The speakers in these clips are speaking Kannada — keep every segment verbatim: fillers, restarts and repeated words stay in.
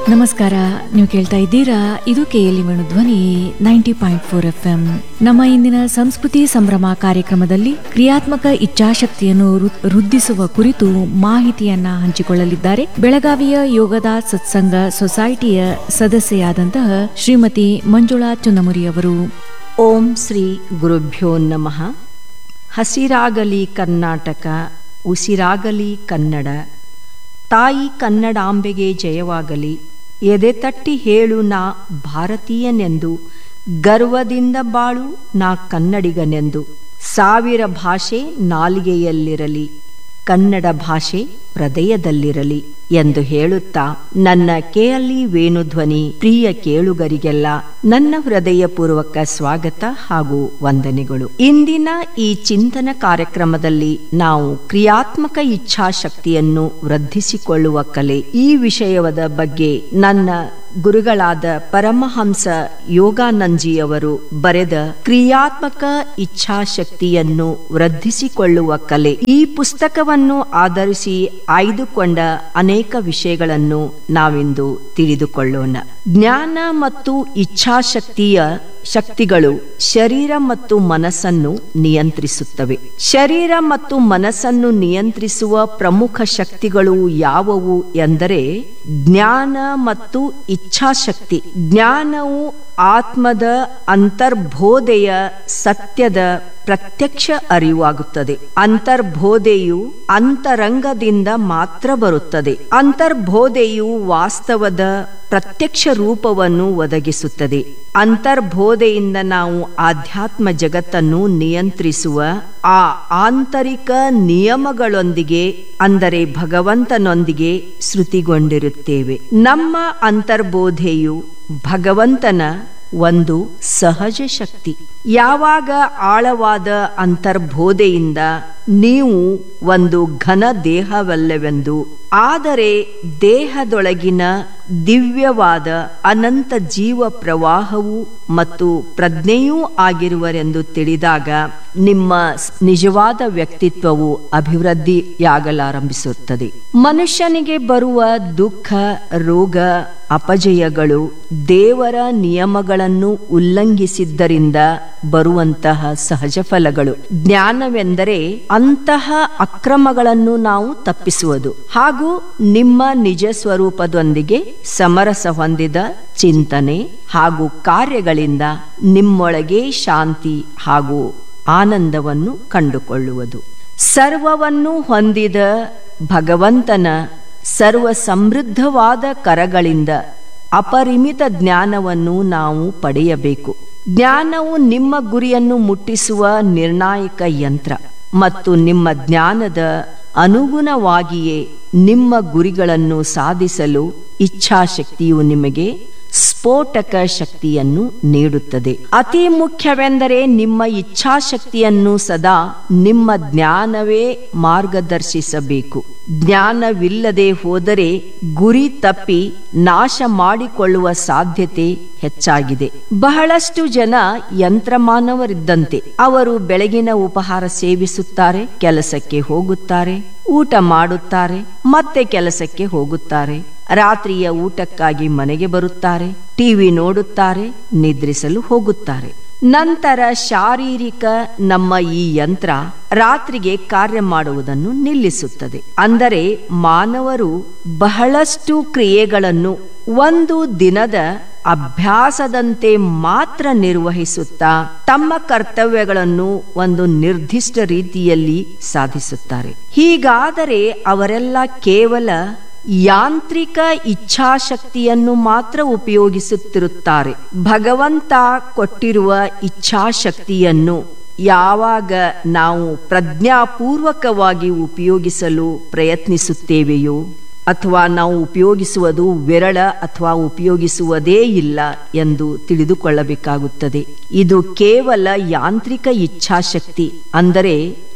ನಮಸ್ಕಾರ. ನೀವು ಕೇಳ್ತಾ ಇದ್ದೀರಾ, ಇದು KLE Venudhwani ninety point four F M. ನಮ್ಮ ಇಂದಿನ ಸಂಸ್ಕೃತಿ ಸಂಭ್ರಮ ಕಾರ್ಯಕ್ರಮದಲ್ಲಿ ಕ್ರಿಯಾತ್ಮಕ ಇಚ್ಛಾಶಕ್ತಿಯನ್ನು ವೃದ್ಧಿಸುವ ಕುರಿತು ಮಾಹಿತಿಯನ್ನ ಹಂಚಿಕೊಳ್ಳಲಿದ್ದಾರೆ ಬೆಳಗಾವಿಯ ಯೋಗದ ಸತ್ಸಂಗ ಸೊಸೈಟಿಯ ಸದಸ್ಯೆಯಾದಂತಹ ಶ್ರೀಮತಿ ಮಂಜುಳಾ ಚುನಮುರಿ ಅವರು. ಓಂ ಶ್ರೀ ಗುರುಭ್ಯೋ ನಮಃ. ಹಸಿರಾಗಲಿ ಕರ್ನಾಟಕ, ಉಸಿರಾಗಲಿ ಕನ್ನಡ. ತಾಯಿ ಕನ್ನಡಾಂಬೆಗೆ ಜಯವಾಗಲಿ. ಎದೆ ತಟ್ಟಿ ಹೇಳು ನಾ ಭಾರತೀಯನೆಂದು, ಗರ್ವದಿಂದ ಬಾಳು ನಾ ಕನ್ನಡಿಗನೆಂದು. ಸಾವಿರ ಭಾಷೆ ನಾಲಿಗೆಯಲ್ಲಿರಲಿ, ಕನ್ನಡ ಭಾಷೆ ಹೃದಯದಲ್ಲಿರಲಿ ಎಂದು ಹೇಳುತ್ತಾ ನನ್ನ ಕೆಎಲ್ಇ ವೇಣುಧ್ವನಿ ಪ್ರಿಯ ಕೇಳುಗರಿಗೆಲ್ಲ ನನ್ನ ಹೃದಯಪೂರ್ವಕ ಸ್ವಾಗತ ಹಾಗೂ ವಂದನೆಗಳು. ಇಂದಿನ ಈ ಚಿಂತನ ಕಾರ್ಯಕ್ರಮದಲ್ಲಿ ನಾವು ಕ್ರಿಯಾತ್ಮಕ ಇಚ್ಛಾಶಕ್ತಿಯನ್ನು ವೃದ್ಧಿಸಿಕೊಳ್ಳುವ ಕಲೆ ಈ ವಿಷಯದ ಬಗ್ಗೆ ನನ್ನ ಗುರುಗಳಾದ ಪರಮಹಂಸ ಯೋಗಾನಂದಜಿಯವರು ಬರೆದ ಕ್ರಿಯಾತ್ಮಕ ಇಚ್ಛಾಶಕ್ತಿಯನ್ನು ವೃದ್ಧಿಸಿಕೊಳ್ಳುವ ಕಲೆ ಈ ಪುಸ್ತಕವನ್ನು ಆಧರಿಸಿ ಆಯ್ದುಕೊಂಡ ಅನೇಕ ವಿಷಯಗಳನ್ನು ನಾವಿಂದು ತಿಳಿದುಕೊಳ್ಳೋಣ. ಜ್ಞಾನ ಮತ್ತು ಇಚ್ಛಾಶಕ್ತಿಯ ಶಕ್ತಿಗಳು ಶರೀರ ಮತ್ತು ಮನಸ್ಸನ್ನು ನಿಯಂತ್ರಿಸುತ್ತವೆ. ಶರೀರ ಮತ್ತು ಮನಸ್ಸನ್ನು ನಿಯಂತ್ರಿಸುವ ಪ್ರಮುಖ ಶಕ್ತಿಗಳು ಯಾವುವು ಎಂದರೆ ಜ್ಞಾನ ಮತ್ತು ಇಚ್ಛಾಶಕ್ತಿ. ಜ್ಞಾನವು ಆತ್ಮದ ಅಂತರ್ಬೋಧೆಯ ಸತ್ಯದ ಪ್ರತ್ಯಕ್ಷ ಅರಿವಾಗುತ್ತದೆ. ಅಂತರ್ಬೋಧೆಯು ಅಂತರಂಗದಿಂದ ಮಾತ್ರ ಬರುತ್ತದೆ. ಅಂತರ್ಬೋಧೆಯು ವಾಸ್ತವದ ಪ್ರತ್ಯಕ್ಷ ರೂಪವನ್ನು ಒದಗಿಸುತ್ತದೆ. ಅಂತರ್ಬೋಧೆಯಿಂದ ನಾವು ಆಧ್ಯಾತ್ಮ ಜಗತ್ತನ್ನು ನಿಯಂತ್ರಿಸುವ ಆ ಆಂತರಿಕ ನಿಯಮಗಳೊಂದಿಗೆ, ಅಂದರೆ ಭಗವಂತನೊಂದಿಗೆ ಶ್ರುತಿಗೊಂಡಿರುತ್ತೇವೆ. ನಮ್ಮ ಅಂತರ್ಬೋಧೆಯು ಭಗವಂತನ ಒಂದು ಸಹಜ ಶಕ್ತಿ. ಯಾವಾಗ ಆಳವಾದ ಅಂತರ್ಬೋಧೆಯಿಂದ ನೀವು ಒಂದು ಘನ ದೇಹವಲ್ಲವೆಂದು, ಆದರೆ ದೇಹದೊಳಗಿನ ದಿವ್ಯವಾದ ಅನಂತ ಜೀವ ಪ್ರವಾಹವು ಮತ್ತು ಪ್ರಜ್ಞೆಯೂ ಆಗಿರುವರೆಂದು ತಿಳಿದಾಗ ನಿಮ್ಮ ನಿಜವಾದ ವ್ಯಕ್ತಿತ್ವವು ಅಭಿವೃದ್ಧಿಯಾಗಲಾರಂಭಿಸುತ್ತದೆ. ಮನುಷ್ಯನಿಗೆ ಬರುವ ದುಃಖ, ರೋಗ, ಅಪಜಯಗಳು ದೇವರ ನಿಯಮಗಳನ್ನು ಉಲ್ಲಂಘಿಸಿದ್ದರಿಂದ ಬರುವಂತಹ ಸಹಜ ಫಲಗಳು. ಜ್ಞಾನವೆಂದರೆ ಅಂತಹ ಅಕ್ರಮಗಳನ್ನು ನಾವು ತಪ್ಪಿಸುವುದು ಹಾಗೂ ನಿಮ್ಮ ನಿಜ ಸ್ವರೂಪದೊಂದಿಗೆ ಸಮರಸ ಹೊಂದಿದ ಚಿಂತನೆ ಹಾಗೂ ಕಾರ್ಯಗಳಿಂದ ನಿಮ್ಮೊಳಗೆ ಶಾಂತಿ ಹಾಗೂ ಆನಂದವನ್ನು ಕಂಡುಕೊಳ್ಳುವುದು. ಸರ್ವವನ್ನು ಹೊಂದಿದ ಭಗವಂತನ ಸರ್ವ ಸಮೃದ್ಧವಾದ ಕರಗಳಿಂದ ಅಪರಿಮಿತ ಜ್ಞಾನವನ್ನು ನಾವು ಪಡೆಯಬೇಕು. ಜ್ಞಾನವು ನಿಮ್ಮ ಗುರಿಯನ್ನು ಮುಟ್ಟಿಸುವ ನಿರ್ಣಾಯಕ ಯಂತ್ರ ಮತ್ತು ನಿಮ್ಮ ಜ್ಞಾನದ ಅನುಗುಣವಾಗಿಯೇ ನಿಮ್ಮ ಗುರಿಗಳನ್ನು ಸಾಧಿಸಲು ಇಚ್ಛಾಶಕ್ತಿಯು ನಿಮಗೆ ಸ್ಫೋಟಕ ಶಕ್ತಿಯನ್ನು ನೀಡುತ್ತದೆ. ಅತಿ ಮುಖ್ಯವೆಂದರೆ ನಿಮ್ಮ ಇಚ್ಛಾಶಕ್ತಿಯನ್ನು ಸದಾ ನಿಮ್ಮ ಜ್ಞಾನವೇ ಮಾರ್ಗದರ್ಶಿಸಬೇಕು. ಜ್ಞಾನವಿಲ್ಲದೆ ಹೋದರೆ ಗುರಿ ತಪ್ಪಿ ನಾಶ ಮಾಡಿಕೊಳ್ಳುವ ಸಾಧ್ಯತೆ ಹೆಚ್ಚಾಗಿದೆ. ಬಹಳಷ್ಟು ಜನ ಯಂತ್ರಮಾನವರಿದ್ದಂತೆ. ಅವರು ಬೆಳಗಿನ ಉಪಹಾರ ಸೇವಿಸುತ್ತಾರೆ, ಕೆಲಸಕ್ಕೆ ಹೋಗುತ್ತಾರೆ, ಊಟ ಮಾಡುತ್ತಾರೆ, ಮತ್ತೆ ಕೆಲಸಕ್ಕೆ ಹೋಗುತ್ತಾರೆ, ರಾತ್ರಿಯ ಊಟಕ್ಕಾಗಿ ಮನೆಗೆ ಬರುತ್ತಾರೆ, ಟಿವಿ ನೋಡುತ್ತಾರೆ, ನಿದ್ರಿಸಲು ಹೋಗುತ್ತಾರೆ. ನಂತರ ಶಾರೀರಿಕ ನಮ್ಮ ಈ ಯಂತ್ರ ರಾತ್ರಿಗೆ ಕಾರ್ಯ ಮಾಡುವುದನ್ನು ನಿಲ್ಲಿಸುತ್ತದೆ. ಅಂದರೆ ಮಾನವರು ಬಹಳಷ್ಟು ಕ್ರಿಯೆಗಳನ್ನು ಒಂದು ದಿನದ ಅಭ್ಯಾಸದಂತೆ ಮಾತ್ರ ನಿರ್ವಹಿಸುತ್ತಾ ತಮ್ಮ ಕರ್ತವ್ಯಗಳನ್ನು ಒಂದು ನಿರ್ದಿಷ್ಟ ರೀತಿಯಲ್ಲಿ ಸಾಧಿಸುತ್ತಾರೆ. ಹೀಗಾದರೆ ಅವರೆಲ್ಲ ಕೇವಲ ಯಾಂತ್ರಿಕ ಇಚ್ಛಾಶಕ್ತಿಯನ್ನು ಮಾತ್ರ ಉಪಯೋಗಿಸುತ್ತಿರುತ್ತಾರೆ. ಭಗವಂತ ಕೊಟ್ಟಿರುವ ಇಚ್ಛಾಶಕ್ತಿಯನ್ನು ಯಾವಾಗ ನಾವು ಪ್ರಜ್ಞಾಪೂರ್ವಕವಾಗಿ ಉಪಯೋಗಿಸಲು ಪ್ರಯತ್ನಿಸುತ್ತೇವೆಯೋ, ಅಥವಾ ನಾವು ಉಪಯೋಗಿಸುವುದು ವಿರಳ ಅಥವಾ ಉಪಯೋಗಿಸುವುದೇ ಇಲ್ಲ ಎಂದು ತಿಳಿದುಕೊಳ್ಳಬೇಕಾಗುತ್ತದೆ. ಇದು ಕೇವಲ ಯಾಂತ್ರಿಕ ಇಚ್ಛಾಶಕ್ತಿ, ಅಂದರೆ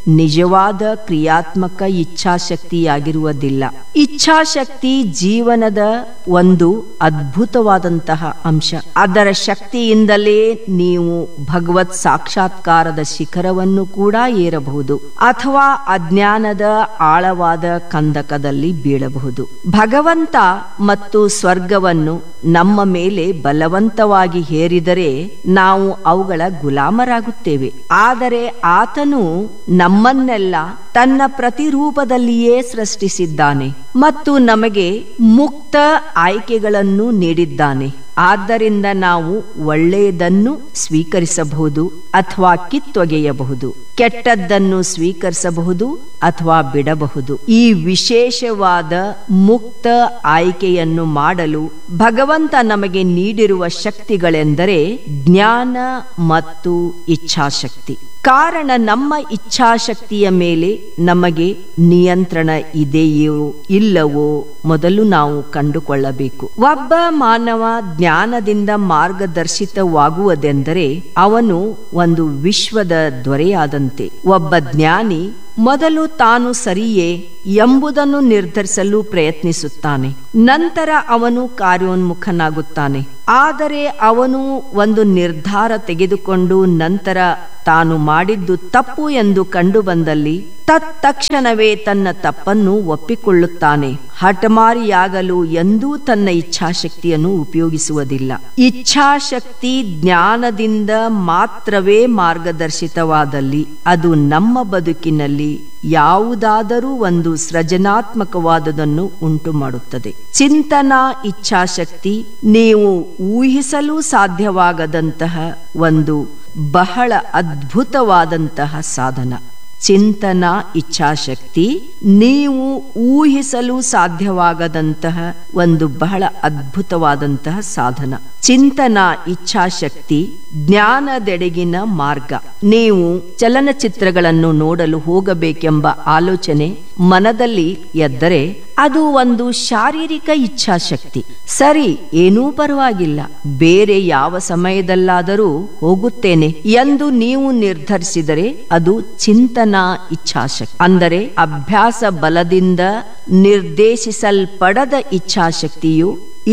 ನಿಜವಾದ ಕ್ರಿಯಾತ್ಮಕ ಇಚ್ಛಾಶಕ್ತಿಯಾಗಿರುವುದಿಲ್ಲ. ಇಚ್ಛಾಶಕ್ತಿ ಜೀವನದ ಒಂದು ಅದ್ಭುತವಾದಂತಹ ಅಂಶ. ಅದರ ಶಕ್ತಿಯಿಂದಲೇ ನೀವು ಭಗವತ್ ಸಾಕ್ಷಾತ್ಕಾರದ ಶಿಖರವನ್ನು ಕೂಡ ಏರಬಹುದು ಅಥವಾ ಅಜ್ಞಾನದ ಆಳವಾದ ಕಂದಕದಲ್ಲಿ ಬೀಳಬಹುದು. ಭಗವಂತ ಮತ್ತು ಸ್ವರ್ಗವನ್ನು ನಮ್ಮ ಮೇಲೆ ಬಲವಂತವಾಗಿ ಹೇರಿದರೆ ನಾವು ಅವುಗಳ ಗುಲಾಮರಾಗುತ್ತೇವೆ. ಆದರೆ ಆತನು ನಮ್ಮನ್ನೆಲ್ಲ ತನ್ನ ಪ್ರತಿರೂಪದಲ್ಲಿಯೇ ಸೃಷ್ಟಿಸಿದ್ದಾನೆ ಮತ್ತು ನಮಗೆ ಮುಕ್ತ ಆಯ್ಕೆಗಳನ್ನು ನೀಡಿದ್ದಾನೆ. ಆದ್ದರಿಂದ ನಾವು ಒಳ್ಳೆಯದನ್ನು ಸ್ವೀಕರಿಸಬಹುದು ಅಥವಾ ಕಿತ್ತೊಗೆಯಬಹುದು, ಕೆಟ್ಟದ್ದನ್ನು ಸ್ವೀಕರಿಸಬಹುದು ಅಥವಾ ಬಿಡಬಹುದು. ಈ ವಿಶೇಷವಾದ ಮುಕ್ತ ಆಯ್ಕೆಯನ್ನು ಮಾಡಲು ಭಗವಂತ ನಮಗೆ ನೀಡಿರುವ ಶಕ್ತಿಗಳೆಂದರೆ ಜ್ಞಾನ ಮತ್ತು ಇಚ್ಛಾಶಕ್ತಿ. ಕಾರಣ ನಮ್ಮ ಇಚ್ಛಾಶಕ್ತಿಯ ಮೇಲೆ ನಮಗೆ ನಿಯಂತ್ರಣ ಇದೆಯೋ ಇಲ್ಲವೋ ಮೊದಲು ನಾವು ಕಂಡುಕೊಳ್ಳಬೇಕು. ಒಬ್ಬ ಮಾನವ ಜ್ಞಾನದಿಂದ ಮಾರ್ಗದರ್ಶಿತವಾಗುವುದೆಂದರೆ ಅವನು ಒಂದು ವಿಶ್ವದ ದೊರೆಯಾದಂತೆ. ಒಬ್ಬ ಜ್ಞಾನಿ ಮೊದಲು ತಾನು ಸರಿಯೇ ಎಂಬುದನ್ನು ನಿರ್ಧರಿಸಲು ಪ್ರಯತ್ನಿಸುತ್ತಾನೆ. ನಂತರ ಅವನು ಕಾರ್ಯೋನ್ಮುಖನಾಗುತ್ತಾನೆ. ಆದರೆ ಅವನು ಒಂದು ನಿರ್ಧಾರ ತೆಗೆದುಕೊಂಡು ನಂತರ ತಾನು ಮಾಡಿದ್ದು ತಪ್ಪು ಎಂದು ಕಂಡುಬಂದಲ್ಲಿ ತತ್ಕ್ಷಣವೇ ತನ್ನ ತಪ್ಪನ್ನು ಒಪ್ಪಿಕೊಳ್ಳುತ್ತಾನೆ. ಹಠಮಾರಿಯಾಗಲು ಎಂದೂ ತನ್ನ ಇಚ್ಛಾಶಕ್ತಿಯನ್ನು ಉಪಯೋಗಿಸುವುದಿಲ್ಲ. ಇಚ್ಛಾಶಕ್ತಿ ಜ್ಞಾನದಿಂದ ಮಾತ್ರವೇ ಮಾರ್ಗದರ್ಶಿತವಾದಲ್ಲಿ ಅದು ನಮ್ಮ ಬದುಕಿನಲ್ಲಿ ಯಾವುದಾದರೂ ಒಂದು ಸೃಜನಾತ್ಮಕವಾದದನ್ನು ಉಂಟು ಮಾಡುತ್ತದೆ. ಚಿಂತನಾ ಇಚ್ಛಾಶಕ್ತಿ ನೀವು ಊಹಿಸಲು ಸಾಧ್ಯವಾಗದಂತಹ ಒಂದು ಬಹಳ ಅದ್ಭುತವಾದಂತಹ ಸಾಧನ. ಚಿಂತನಾ ಇಚ್ಛಾಶಕ್ತಿ ನೀವು ಊಹಿಸಲು ಸಾಧ್ಯವಾಗದಂತಹ ಒಂದು ಬಹಳ ಅದ್ಭುತವಾದಂತಹ ಸಾಧನ. ಚಿಂತನಾ ಇಚ್ಛಾಶಕ್ತಿ ಜ್ಞಾನದೆಡೆಗಿನ ಮಾರ್ಗ. ನೀವು ಚಲನಚಿತ್ರಗಳನ್ನು ನೋಡಲು ಹೋಗಬೇಕೆಂಬ ಆಲೋಚನೆ ಮನದಲ್ಲಿ ಎದ್ದರೆ ಅದು ಒಂದು ಶಾರೀರಿಕ ಇಚ್ಛಾಶಕ್ತಿ. ಸರಿ, ಏನೂ ಪರವಾಗಿಲ್ಲ, ಬೇರೆ ಯಾವ ಸಮಯದಲ್ಲಾದರೂ ಹೋಗುತ್ತೇನೆ ಎಂದು ನೀವು ನಿರ್ಧರಿಸಿದರೆ ಅದು ಚಿಂತನಾ ಇಚ್ಛಾಶಕ್ತಿ. ಅಂದರೆ ಅಭ್ಯಾಸ ಬಲದಿಂದ ನಿರ್ದೇಶಿಸಲ್ಪಡದ ಇಚ್ಛಾಶಕ್ತಿಯು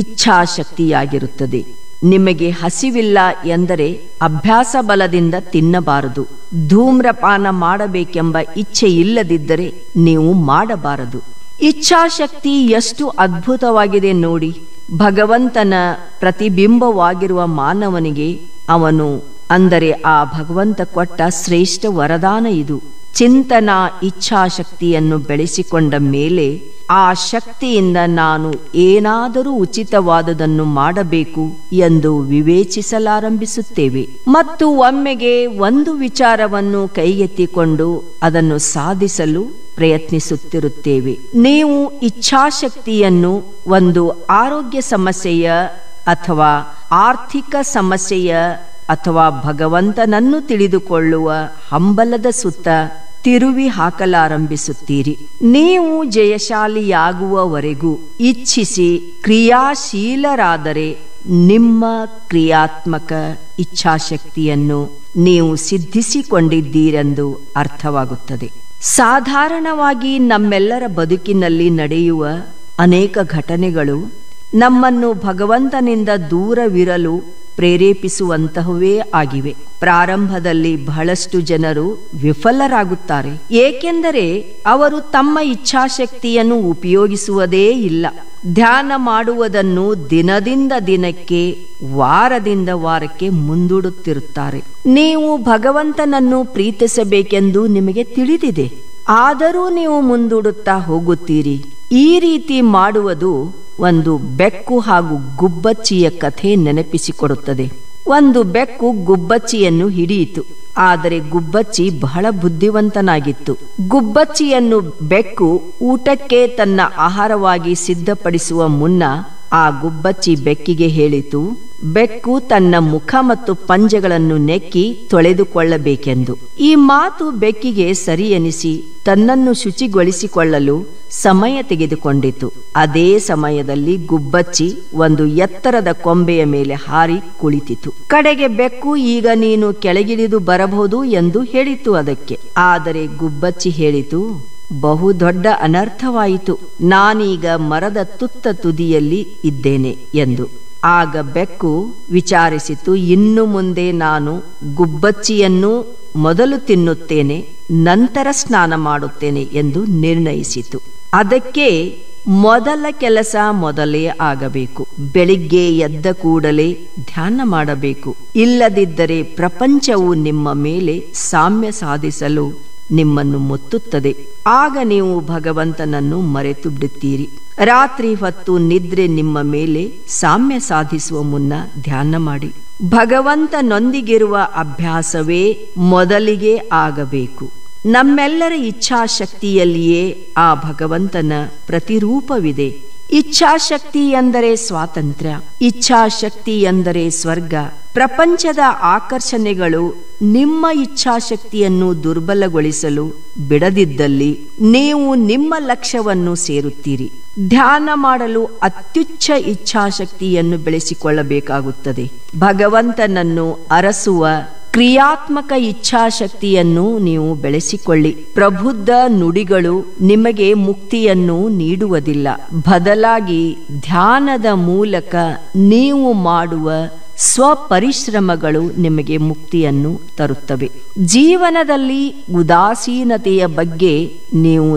ಇಚ್ಛಾಶಕ್ತಿಯಾಗಿರುತ್ತದೆ. ನಿಮಗೆ ಹಸಿವಿಲ್ಲ ಎಂದರೆ ಅಭ್ಯಾಸ ಬಲದಿಂದ ತಿನ್ನಬಾರದು. ಧೂಮ್ರಪಾನ ಮಾಡಬೇಕೆಂಬ ಇಚ್ಛೆ ಇಲ್ಲದಿದ್ದರೆ ನೀವು ಮಾಡಬಾರದು. ಇಚ್ಛಾಶಕ್ತಿ ಎಷ್ಟು ಅದ್ಭುತವಾಗಿದೆ ನೋಡಿ. ಭಗವಂತನ ಪ್ರತಿಬಿಂಬವಾಗಿರುವ ಮಾನವನಿಗೆ ಅವನು ಅಂದರೆ ಆ ಭಗವಂತ ಕೊಟ್ಟ ಶ್ರೇಷ್ಠ ವರದಾನ ಇದು. ಚಿಂತನಾ ಇಚ್ಛಾಶಕ್ತಿಯನ್ನು ಬೆಳೆಸಿಕೊಂಡ ಮೇಲೆ ಆ ಶಕ್ತಿಯಿಂದ ನಾನು ಏನಾದರೂ ಉಚಿತವಾದುದನ್ನು ಮಾಡಬೇಕು ಎಂದು ವಿವೇಚಿಸಲಾರಂಭಿಸುತ್ತೇವೆ ಮತ್ತು ಒಮ್ಮೆಗೆ ಒಂದು ವಿಚಾರವನ್ನು ಕೈಗೆತ್ತಿಕೊಂಡು ಅದನ್ನು ಸಾಧಿಸಲು ಪ್ರಯತ್ನಿಸುತ್ತಿರುತ್ತೇವೆ. ನೀವು ಇಚ್ಛಾಶಕ್ತಿಯನ್ನು ಒಂದು ಆರೋಗ್ಯ ಸಮಸ್ಯೆಯ ಅಥವಾ ಆರ್ಥಿಕ ಸಮಸ್ಯೆಯ ಅಥವಾ ಭಗವಂತನನ್ನು ತಿಳಿದುಕೊಳ್ಳುವ ಹಂಬಲದ ಸುತ್ತ ತಿರುವಿ ಹಾಕಲಾರಂಭಿಸುತ್ತೀರಿ. ನೀವು ಜಯಶಾಲಿಯಾಗುವವರೆಗೂ ಇಚ್ಛಿಸಿ ಕ್ರಿಯಾಶೀಲರಾದರೆ ನಿಮ್ಮ ಕ್ರಿಯಾತ್ಮಕ ಇಚ್ಛಾಶಕ್ತಿಯನ್ನು ನೀವು ಸಿದ್ಧಿಸಿಕೊಂಡಿದ್ದೀರೆಂದು ಅರ್ಥವಾಗುತ್ತದೆ. ಸಾಧಾರಣವಾಗಿ ನಮ್ಮೆಲ್ಲರ ಬದುಕಿನಲ್ಲಿ ನಡೆಯುವ ಅನೇಕ ಘಟನೆಗಳು ನಮ್ಮನ್ನು ಭಗವಂತನಿಂದ ದೂರವಿರಲು ಪ್ರೇರೇಪಿಸುವಂತಹವೇ ಆಗಿವೆ. ಪ್ರಾರಂಭದಲ್ಲಿ ಬಹಳಷ್ಟು ಜನರು ವಿಫಲರಾಗುತ್ತಾರೆ, ಏಕೆಂದರೆ ಅವರು ತಮ್ಮ ಇಚ್ಛಾಶಕ್ತಿಯನ್ನು ಉಪಯೋಗಿಸುವುದೇ ಇಲ್ಲ. ಧ್ಯಾನ ಮಾಡುವುದನ್ನು ದಿನದಿಂದ ದಿನಕ್ಕೆ, ವಾರದಿಂದ ವಾರಕ್ಕೆ ಮುಂದೂಡುತ್ತಿರುತ್ತಾರೆ. ನೀವು ಭಗವಂತನನ್ನು ಪ್ರೀತಿಸಬೇಕೆಂದು ನಿಮಗೆ ತಿಳಿದಿದೆ, ಆದರೂ ನೀವು ಮುಂದೂಡುತ್ತಾ ಹೋಗುತ್ತೀರಿ. ಈ ರೀತಿ ಮಾಡುವುದು ಒಂದು ಬೆಕ್ಕು ಹಾಗೂ ಗುಬ್ಬಚ್ಚಿಯ ಕಥೆ ನೆನಪಿಸಿಕೊಡುತ್ತದೆ. ಒಂದು ಬೆಕ್ಕು ಗುಬ್ಬಚ್ಚಿಯನ್ನು ಹಿಡಿಯಿತು, ಆದರೆ ಗುಬ್ಬಚ್ಚಿ ಬಹಳ ಬುದ್ಧಿವಂತನಾಗಿತ್ತು. ಗುಬ್ಬಚ್ಚಿಯನ್ನು ಬೆಕ್ಕು ಊಟಕ್ಕೆ ತನ್ನ ಆಹಾರವಾಗಿ ಸಿದ್ಧಪಡಿಸುವ ಮುನ್ನ ಆ ಗುಬ್ಬಚ್ಚಿ ಬೆಕ್ಕಿಗೆ ಹೇಳಿತು, ಬೆಕ್ಕು ತನ್ನ ಮುಖ ಮತ್ತು ಪಂಜಗಳನ್ನು ನೆಕ್ಕಿ ತೊಳೆದುಕೊಳ್ಳಬೇಕೆಂದು. ಈ ಮಾತು ಬೆಕ್ಕಿಗೆ ಸರಿ ಎನಿಸಿ ತನ್ನನ್ನು ಶುಚಿಗೊಳಿಸಿಕೊಳ್ಳಲು ಸಮಯ ತೆಗೆದುಕೊಂಡಿತು. ಅದೇ ಸಮಯದಲ್ಲಿ ಗುಬ್ಬಚ್ಚಿ ಒಂದು ಎತ್ತರದ ಕೊಂಬೆಯ ಮೇಲೆ ಹಾರಿ ಕುಳಿತಿತು. ಕಡೆಗೆ ಬೆಕ್ಕು, ಈಗ ನೀನು ಕೆಳಗಿಳಿದು ಬರಬಹುದು ಎಂದು ಹೇಳಿತು ಅದಕ್ಕೆ. ಆದರೆ ಗುಬ್ಬಚ್ಚಿ ಹೇಳಿತು, ಬಹುದೊಡ್ಡ ಅನರ್ಥವಾಯಿತು, ನಾನೀಗ ಮರದ ತುತ್ತ ತುದಿಯಲ್ಲಿ ಇದ್ದೇನೆ ಎಂದು. ಆಗ ಬೆಕ್ಕು ವಿಚಾರಿಸಿತು, ಇನ್ನು ಮುಂದೆ ನಾನು ಗುಬ್ಬಚ್ಚಿಯನ್ನು ಮೊದಲು ತಿನ್ನುತ್ತೇನೆ, ನಂತರ ಸ್ನಾನ ಮಾಡುತ್ತೇನೆ ಎಂದು ನಿರ್ಣಯಿಸಿತು. ಅದಕ್ಕೆ ಮೊದಲ ಕೆಲಸ ಮೊದಲೇ ಆಗಬೇಕು. ಬೆಳಿಗ್ಗೆ ಎದ್ದ ಕೂಡಲೇ ಧ್ಯಾನ ಮಾಡಬೇಕು. ಇಲ್ಲದಿದ್ದರೆ ಪ್ರಪಂಚವು ನಿಮ್ಮ ಮೇಲೆ ಸಾಮ್ಯ ಸಾಧಿಸಲು ನಿಮ್ಮನ್ನು ಮುತ್ತುತ್ತದೆ. ಆಗ ನೀವು ಭಗವಂತನನ್ನು ಮರೆತು ಬಿಡುತ್ತೀರಿ. ರಾತ್ರಿ ಹೊತ್ತು ನಿದ್ರೆ ನಿಮ್ಮ ಮೇಲೆ ಸಾಮ್ಯ ಸಾಧಿಸುವ ಮುನ್ನ ಧ್ಯಾನ ಮಾಡಿ. ಭಗವಂತನೊಂದಿಗಿರುವ ಅಭ್ಯಾಸವೇ ಮೊದಲಿಗೆ ಆಗಬೇಕು. ನಮ್ಮೆಲ್ಲರ ಇಚ್ಛಾಶಕ್ತಿಯಲ್ಲಿಯೇ ಆ ಭಗವಂತನ ಪ್ರತಿರೂಪವಿದೆ. ಇಚ್ಛಾಶಕ್ತಿ ಎಂದರೆ ಸ್ವಾತಂತ್ರ್ಯ, ಇಚ್ಛಾಶಕ್ತಿ ಎಂದರೆ ಸ್ವರ್ಗ. ಪ್ರಪಂಚದ ಆಕರ್ಷಣೆಗಳು ನಿಮ್ಮ ಇಚ್ಛಾಶಕ್ತಿಯನ್ನು ದುರ್ಬಲಗೊಳಿಸಲು ಬಿಡದಿದ್ದಲ್ಲಿ ನೀವು ನಿಮ್ಮ ಲಕ್ಷ್ಯವನ್ನು ಸೇರುತ್ತೀರಿ. ಧ್ಯಾನ ಮಾಡಲು ಅತ್ಯುಚ್ಚ ಇಚ್ಛಾಶಕ್ತಿಯನ್ನು ಬೆಳೆಸಿಕೊಳ್ಳಬೇಕಾಗುತ್ತದೆ. ಭಗವಂತನನ್ನು ಅರಸುವ ಕ್ರಿಯಾತ್ಮಕ ಇಚ್ಛಾಶಕ್ತಿಯನ್ನು ನೀವು ಬೆಳೆಸಿಕೊಳ್ಳಿ. ಪ್ರಬುದ್ಧ ನುಡಿಗಳು ನಿಮಗೆ ಮುಕ್ತಿಯನ್ನು ನೀಡುವುದಿಲ್ಲ. ಬದಲಾಗಿ ಧ್ಯಾನದ ಮೂಲಕ ನೀವು ಮಾಡುವ ಸ್ವಪರಿಶ್ರಮಗಳು ನಿಮಗೆ ಮುಕ್ತಿಯನ್ನು ತರುತ್ತವೆ. ಜೀವನದಲ್ಲಿ ಉದಾಸೀನತೆಯ ಬಗ್ಗೆ ನೀವು